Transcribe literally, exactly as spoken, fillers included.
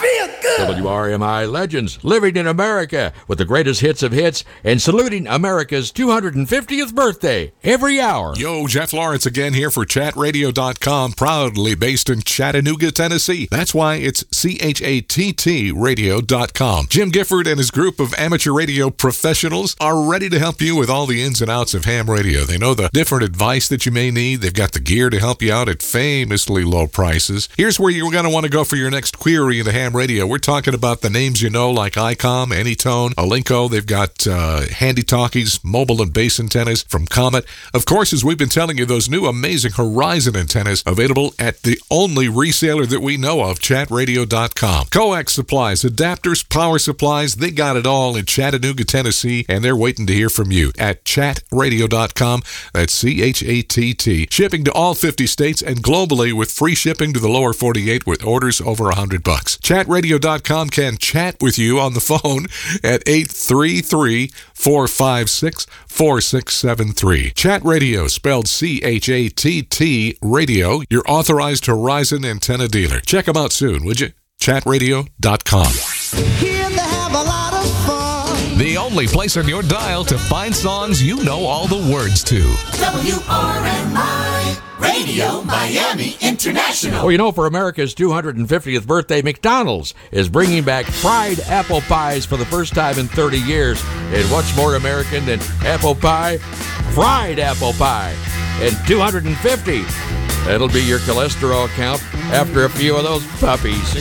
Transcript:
feel good. W R M I legends living in America with the greatest hits of hits and saluting America's two hundred fiftieth birthday every hour. Yo, Jeff Lawrence again here for chat radio dot com, proudly based in Chattanooga, Tennessee. That's why it's C H A T T radio dot com. Jim Gifford and his group of amateur radio professionals are ready to help you with all the ins and outs of ham radio. They know the different advice that you may need. They've got the gear to help you out at famously low prices. Here's where you're going to want to go for your next query into ham radio. We're talking about the names you know, like ICOM, Anytone, Alinco. They've got uh, handy talkies, mobile and base antennas from Comet. Of course, as we've been telling you, those new amazing Horizon antennas available at the only reseller that we know of, chat radio dot com. Coax supplies, adapters, power supplies, they got it all in Chattanooga, Tennessee, and they're waiting to hear from you at chat radio dot com. That's C H A T T. Shipping to all fifty states and globally with free shipping to the lower forty-eight with orders over one hundred bucks. chat radio dot com can chat with you on the phone at eight three three, four five six, four six seven three. Chat Radio, spelled C H A T T Radio, your authorized Horizon antenna dealer. Check them out soon, would you? chat radio dot com. Here they have a lot of fun. The only place on your dial to find songs you know all the words to. W R M I Radio Miami International. Well, you know, for America's two hundred fiftieth birthday, McDonald's is bringing back fried apple pies for the first time in thirty years. And what's more American than apple pie? Fried apple pie. And two hundred fifty. That'll be your cholesterol count after a few of those puppies.